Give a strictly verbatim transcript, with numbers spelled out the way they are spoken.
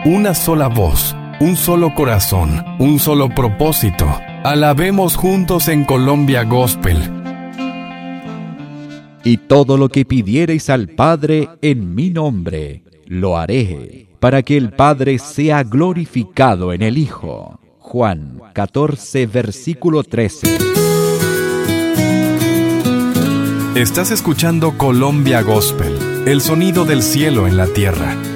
una sola voz, un solo corazón, un solo propósito. Alabemos juntos en Colombia Gospel. Y todo lo que pidiereis al Padre en mi nombre, lo haré, para que el Padre sea glorificado en el Hijo. Juan catorce, versículo trece. Estás escuchando Colombia Gospel, el sonido del cielo en la tierra.